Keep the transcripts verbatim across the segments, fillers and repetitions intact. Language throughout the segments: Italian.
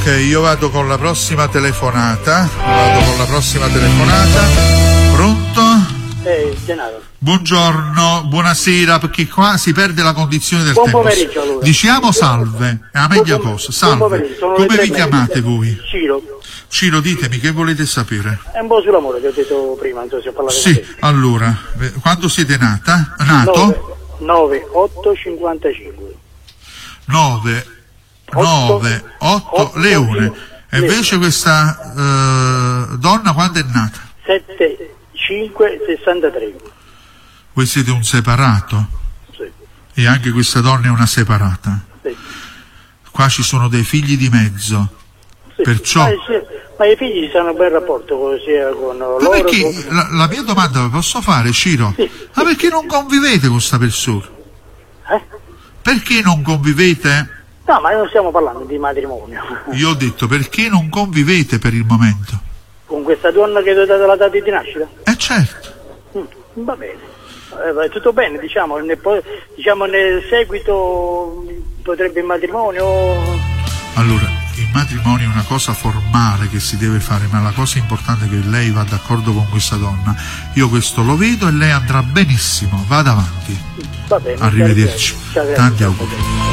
Ok, io vado con la prossima telefonata. Vado con la prossima telefonata. Pronto? Eh, Gennaro. Buongiorno, buonasera, perché qua si perde la condizione del Buon tempo. pomeriggio allora. Diciamo salve, è la meglio Buon- cosa. buon Salve. pomeriggio, sono Come le vi tre chiamate mezze. voi? Ciro. Ciro, ditemi, che volete sapere? È un po' sull'amore che ho detto prima, non so se ho parlato Sì, con te. allora, eh, quando siete nata? Nato? nove otto cinquantacinque. nove, nove, otto, Leone. E invece questa eh, donna quando è nata? sette cinque sessantatré. Voi siete un separato? Sì. E anche questa donna è una separata? Sì. Qua ci sono dei figli di mezzo. Sì. Perciò... Ma, sì, ma i figli ci hanno un bel rapporto sia con Ma loro. perché, con- la, la mia domanda la posso fare, Ciro? Sì. Ma perché non convivete con questa persona? Eh? Perché non convivete? No, ma non stiamo parlando di matrimonio. Io ho detto perché non convivete per il momento? Con questa donna che ti ho dato la data di nascita? Eh certo. Mm, va bene. Eh, va tutto bene, diciamo nel, po- diciamo nel seguito potrebbe il matrimonio. Allora, il matrimonio è una cosa formale che si deve fare, ma la cosa importante è che lei va d'accordo con questa donna. Io questo lo vedo e lei andrà benissimo, vada avanti. Va bene. Arrivederci. Ciao, Tanti auguri.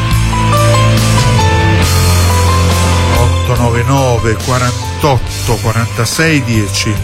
otto nove nove quarantotto quarantasei dieci.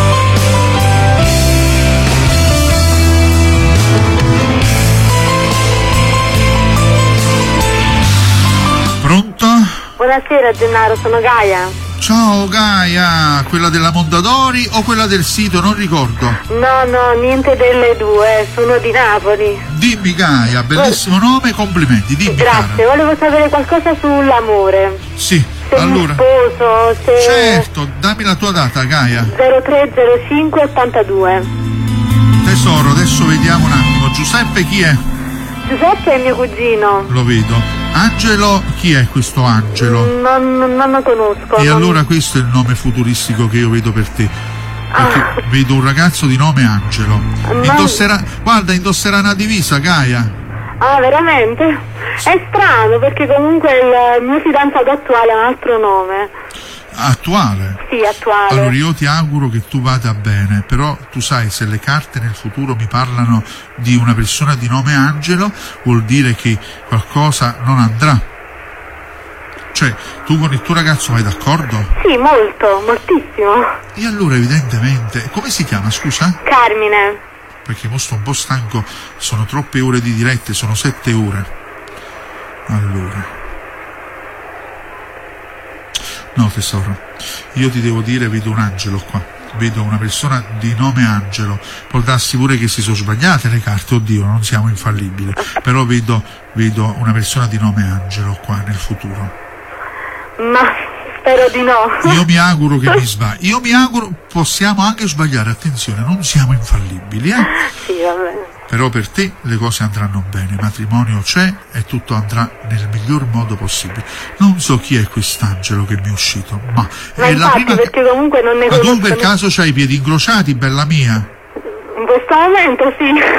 Pronto? Buonasera Gennaro, sono Gaia. Ciao Gaia, quella della Mondadori o quella del sito? Non ricordo. No, no, niente delle due, sono di Napoli. Dimmi Gaia, bellissimo nome, complimenti, dimmi Grazie, cara. volevo sapere qualcosa sull'amore. Sì, Se allora. mi sposo, se... Certo, dammi la tua data Gaia. zero tre zero cinque ottantadue. Tesoro, adesso vediamo un attimo. Giuseppe chi è? Giuseppe è mio cugino. Lo vedo. Angelo, chi è questo Angelo? Non, non, non lo conosco. E non- allora questo è il nome futuristico che io vedo per te. Perché Ah. vedo un ragazzo di nome Angelo. No. Indosserà, guarda, indosserà una divisa, Gaia. Ah, veramente? È strano perché comunque il mio fidanzato attuale ha un altro nome. Attuale. Sì, attuale. Allora io ti auguro che tu vada bene, però tu sai, se le carte nel futuro mi parlano di una persona di nome Angelo, vuol dire che qualcosa non andrà. Cioè, tu con il tuo ragazzo vai d'accordo? Sì, molto, moltissimo. E allora evidentemente, come si chiama, scusa? Carmine. Perché mo sto un po' stanco, sono troppe ore di dirette, sono sette ore. Allora. No tesoro, io ti devo dire, vedo un angelo qua, vedo una persona di nome Angelo, può darsi pure che si sono sbagliate le carte, oddio, non siamo infallibili, però vedo, vedo una persona di nome Angelo qua nel futuro. Ma spero di no. Io mi auguro che mi sbagli, io mi auguro, possiamo anche sbagliare, attenzione, non siamo infallibili, eh? Sì, va bene. Però per te le cose andranno bene, matrimonio c'è e tutto andrà nel miglior modo possibile. Non so chi è quest'angelo che mi è uscito, ma, Ma è la infatti, prima. perché comunque non ne Ma tu conosco per ne- caso c'hai i piedi incrociati, bella mia? In questo momento sì.